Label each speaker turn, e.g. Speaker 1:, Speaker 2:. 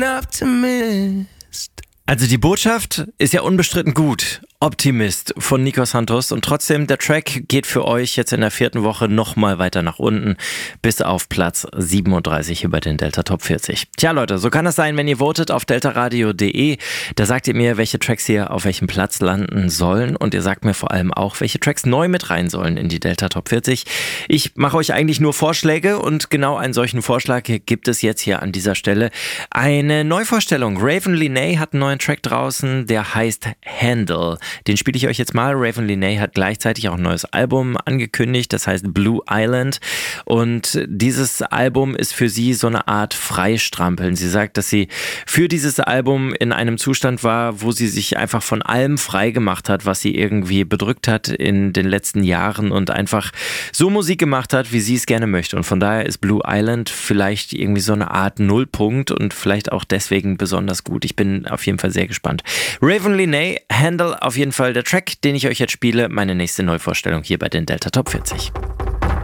Speaker 1: Optimist. Also die Botschaft ist ja unbestritten gut. Optimist von Nico Santos und trotzdem, der Track geht für euch jetzt in der 4. Woche nochmal weiter nach unten bis auf Platz 37 hier bei den Delta Top 40. Tja Leute, so kann es sein, wenn ihr votet auf deltaradio.de. Da sagt ihr mir, welche Tracks hier auf welchem Platz landen sollen und ihr sagt mir vor allem auch, welche Tracks neu mit rein sollen in die Delta Top 40. Ich mache euch eigentlich nur Vorschläge und genau einen solchen Vorschlag gibt es jetzt hier an dieser Stelle. Eine Neuvorstellung. Raven Lenae hat einen neuen Track draußen, der heißt Handle. Den spiele ich euch jetzt mal. Raven Lenae hat gleichzeitig auch ein neues Album angekündigt, das heißt Blue Island. Und dieses Album ist für sie so eine Art Freistrampeln. Sie sagt, dass sie für dieses Album in einem Zustand war, wo sie sich einfach von allem frei gemacht hat, was sie irgendwie bedrückt hat in den letzten Jahren und einfach so Musik gemacht hat, wie sie es gerne möchte. Und von daher ist Blue Island vielleicht irgendwie so eine Art Nullpunkt und vielleicht auch deswegen besonders gut. Ich bin auf jeden Fall sehr gespannt. Raven Lenae, Handle, auf jeden Fall der Track, den ich euch jetzt spiele, meine nächste Neuvorstellung hier bei den Delta Top 40.